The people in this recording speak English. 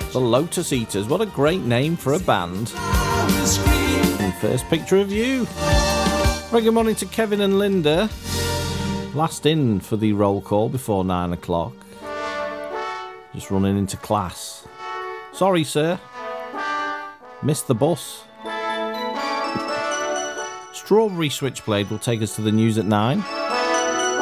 The Lotus Eaters. What a great name for a band. And first picture of you. Very good morning to Kevin and Linda. Last in for the roll call before 9 o'clock. Just running into class. Sorry, sir. Missed the bus. Strawberry Switchblade will take us to the news at 9.